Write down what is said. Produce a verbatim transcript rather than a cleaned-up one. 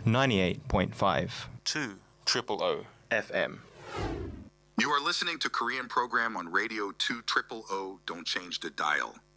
ninety-eight point five two triple O F M. You are listening to Korean program on Radio two triple O. Don't change the dial.